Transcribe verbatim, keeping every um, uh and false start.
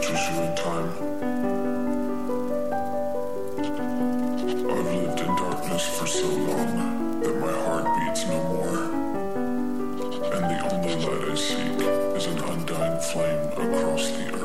captures you in time. I've lived in darkness for so long that my heart beats no more. And the only light I seek is an undying flame across the earth.